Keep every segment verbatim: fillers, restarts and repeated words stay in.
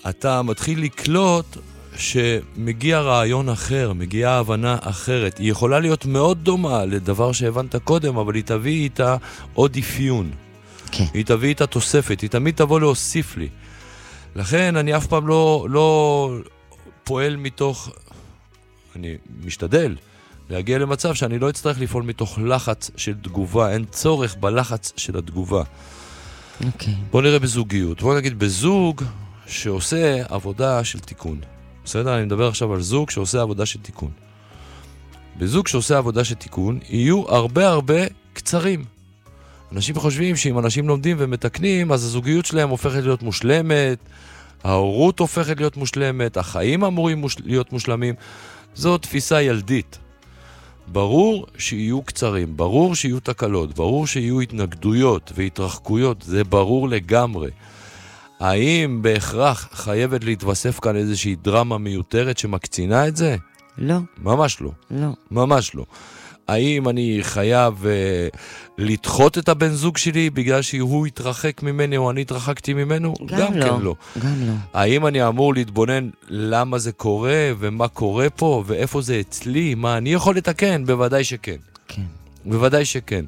אתה מתחיל לקלוט שמגיע רעיון אחר, מגיעה הבנה אחרת. היא יכולה להיות מאוד דומה לדבר שהבנת קודם, אבל היא תביא איתה עוד אפיון. כן. היא תביא איתה תוספת, היא תמיד תבוא להוסיף לי. לכן אני אף פעם לא, לא פועל מתוך, אני משתדל להגיע למצב שאני לא אצטרך לפעול מתוך לחץ של תגובה, אין צורך בלחץ של התגובה. אוקיי. בוא נראה בזוגיות. בוא נגיד בזוג שעושה עבודה של תיקון. בסדר? אני מדבר עכשיו על זוג שעושה עבודה של תיקון. בזוג שעושה עבודה של תיקון יהיו הרבה הרבה קצרים. אנשים חושבים שאם אנשים לומדים ומתקנים, אז הזוגיות שלהם הופכת להיות מושלמת, ההורות הופכת להיות מושלמת, החיים אמורים מוש... להיות מושלמים. זו תפיסה ילדית. ברור שיהיו קצרים, ברור שיהיו תקלות, ברור שיהיו התנגדויות והתרחקויות, זה ברור לגמרי. האם בהכרח חייבת להתווסף כאן איזושהי דרמה מיותרת שמקצינה את זה? לא. ממש לא. לא. ממש לא. האם אני חייב uh, לדחות את הבן זוג שלי בגלל שהוא התרחק ממני או אני התרחקתי ממנו? גם, גם לא. כן לא. גם לא. האם אני אמור להתבונן למה זה קורה ומה קורה פה ואיפה זה אצלי? מה אני יכול לתקן? בוודאי שכן. כן. בוודאי שכן.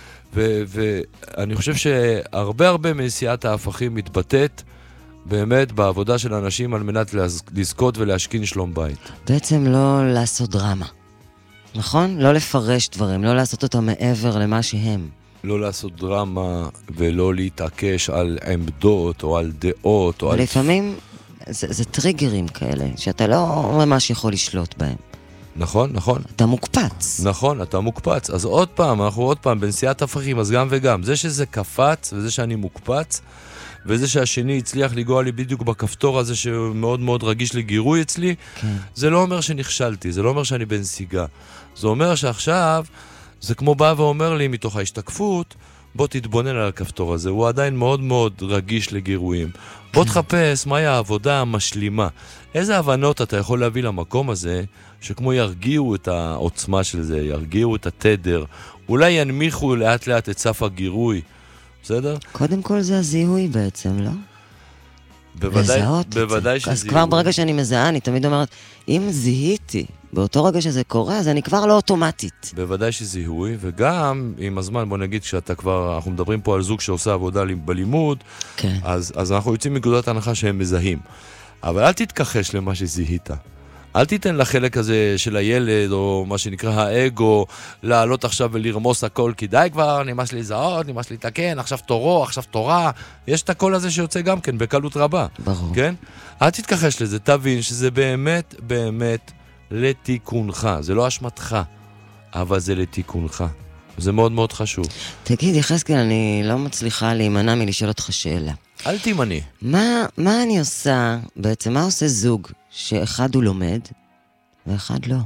ואני חושב שהרבה הרבה מנסיעת ההפכים מתבטאת באמת בעבודה של אנשים על מנת לזכות ולהשכין שלום בית. בעצם לא לעשות דרמה. נכון? לא לפרש דברים, לא לעשות אותם מעבר למה שהם. לא לעשות דרמה ולא להתעקש על עמדות או על דעות או על... לפעמים זה, זה טריגרים כאלה, שאתה לא ממש יכול לשלוט בהם. נכון, נכון. אתה מוקפץ. נכון, אתה מוקפץ. אז עוד פעם, אנחנו עוד פעם בנסיעת הפכים, אז גם וגם. זה שזה קפץ וזה שאני מוקפץ, וזה שהשני הצליח לגוע לי בדיוק בכפתור הזה שמאוד מאוד רגיש לגירוי אצלי, כן. זה לא אומר שנכשלתי, זה לא אומר שאני בנסיגה. זה אומר שעכשיו, זה כמו בא ואומר לי מתוך ההשתקפות, בוא תתבונן על הכפתור הזה, הוא עדיין מאוד מאוד רגיש לגירויים. בוא תחפש מהי העבודה המשלימה. איזה הבנות אתה יכול להביא למקום הזה, שכמו ירגיעו את העוצמה של זה, ירגיעו את התדר, אולי ינמיכו לאט לאט את סף הגירוי. בסדר? קודם כל זה הזיהוי בעצם, לא? בוודאי, לזהות בוודאי את זה. אז שזיהוי. כבר ברגע שאני מזהה, אני תמיד אומרת, אם זיהיתי באותו רגע שזה קורה, אז אני כבר לא אוטומטית. בוודאי שזיהוי, וגם עם הזמן, בוא נגיד, כשאתה כבר, אנחנו מדברים פה על זוג שעושה עבודה בלימוד, כן. אז, אז אנחנו יוצאים מנקודת הנחה שהם מזהים. אבל אל תתכחש למה שזיהית. אל תיתן לחלק הזה של הילד, או מה שנקרא האגו, לעלות עכשיו ולרמוס הכל, כי די כבר, נמאס לי לזהות, נמאס לי לתקן, עכשיו תורו, עכשיו תורה. יש את הקול הזה שיוצא גם כן, בקלות רבה. ברור. כן? אל תתכחש לזה, תבין שזה באמת, באמת לתיקונך. זה לא אשמתך, אבל זה לתיקונך. זה מאוד מאוד חשוב. תגיד, יחזקאל, אני לא מצליחה להימנע מלשאול אותך שאלה. אל תימני. מה, מה אני עושה, בעצם מה עושה זוג שאחד הוא לומד ואחד לא?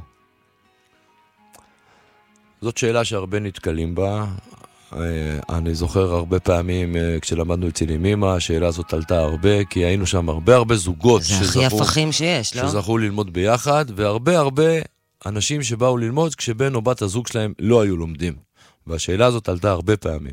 זאת שאלה שהרבה נתקלים בה. אני זוכר הרבה פעמים כשלמדנו אצל אמא, השאלה הזאת עלתה הרבה, כי היינו שם הרבה הרבה זוגות זה שזכו, הכי הפכים שיש, לא? שזכו ללמוד ביחד, והרבה הרבה אנשים שבאו ללמוד כשבן או בת הזוג שלהם לא היו לומדים. והשאלה הזאת עלתה הרבה פעמים.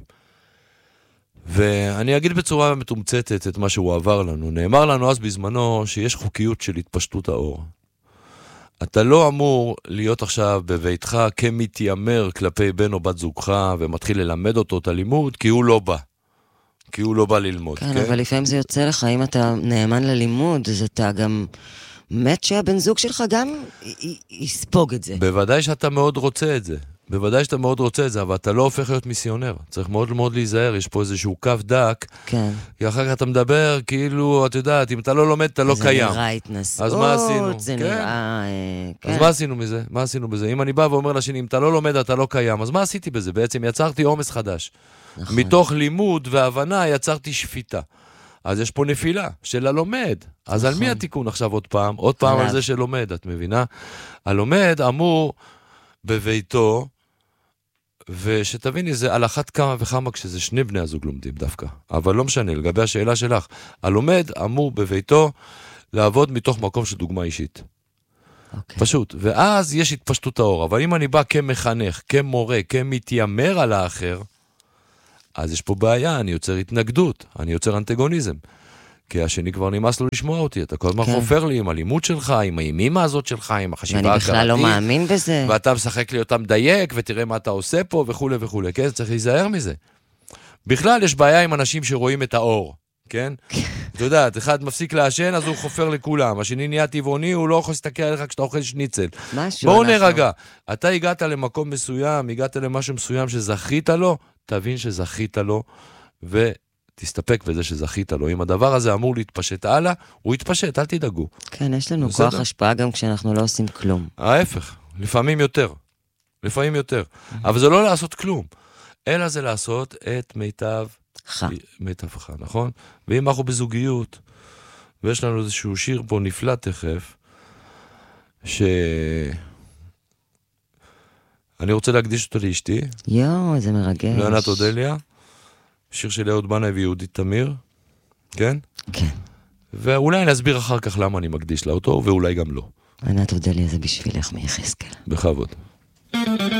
ואני אגיד בצורה מתומצתת את מה שהוא עבר לנו. נאמר לנו אז בזמנו שיש חוקיות של התפשטות האור. אתה לא אמור להיות עכשיו בביתך כמתיימר כלפי בן או בת זוגך ומתחיל ללמד אותו את הלימוד, כי הוא לא בא. כי הוא לא בא ללמוד. כן, כן? אבל לפעמים זה יוצא לך, אם אתה נאמן ללימוד, אז אתה גם מת שהבן זוג שלך גם י- יספוג את זה. בוודאי שאתה מאוד רוצה את זה. בוודאי שאתה מאוד רוצה את זה, אבל אתה לא הופך להיות מיסיונר. צריך מאוד מאוד להיזהר, יש פה איזשהו קו דק, כן. כי אחר כך אתה מדבר, כאילו, את יודעת, אם אתה לא לומד, אתה לא זה קיים. נראה התנסות, אז מה עשינו? זה כן. נראה... אה, כן. אז מה עשינו מזה? מה עשינו בזה? אם אני בא ואומר לשני, אם אתה לא לומד, אתה לא קיים, אז מה עשיתי בזה? בעצם יצרתי עומס חדש. נכון. מתוך לימוד והבנה יצרתי שפיטה. אז יש פה נפילה של הלומד. אז על מי התיקון עכשיו עוד פעם? עוד פעם על זה שלומד, את מבינה? הלומד אמור בביתו, ושתביני, זה על אחת כמה וכמה כשזה שני בני הזוג לומדים דווקא. אבל לא משנה, לגבי השאלה שלך. הלומד אמור בביתו לעבוד מתוך מקום של דוגמה אישית. אוקיי. פשוט. ואז יש התפשטות האור. אבל אם אני בא כמחנך, כמורה, כמתיימר על האחר, אז יש פה בעיה, אני יוצר התנגדות, אני יוצר אנטגוניזם. כי השני כבר נמאס לו לשמוע אותי, אתה כל הזמן כן. חופר לי עם הלימוד שלך, עם האימימה הזאת שלך, עם החשיבה ואני הכרתית. בכלל לא מאמין בזה. ואתה משחק לי אותה מדייק, ותראה מה אתה עושה פה, וכו' וכו', כן? צריך להיזהר מזה. בכלל יש בעיה עם אנשים שרואים את האור, כן? אתה יודע, אחד מפסיק לעשן, אז הוא חופר לכולם. השני נהיה טבעוני, הוא לא יכול להסתכל עליך כשאתה אוכל שניצל. בואו נרגע. אתה הגעת למקום מסוים, הגעת למשהו מסוים שזכית לו, תבין שזכית לו, ותסתפק בזה שזכית לו. אם הדבר הזה אמור להתפשט הלאה, הוא יתפשט, אל תדאגו. כן, יש לנו כוח השפעה גם כשאנחנו לא עושים כלום. ההפך, לפעמים יותר. לפעמים יותר. אבל זה לא לעשות כלום, אלא זה לעשות את מיטב מיטבך, נכון? ואם אנחנו בזוגיות, ויש לנו איזשהו שיר פה נפלא תכף, ש... אני רוצה להקדיש אותו לאשתי. יואו, זה מרגש. לענת אודליה, שיר של אהוד בנאי ויהודית תמיר, כן? כן. ואולי אני אסביר אחר כך למה אני מקדיש לה אותו, ואולי גם לא. ענת אודליה זה בשבילך מיחזקאל. בכבוד.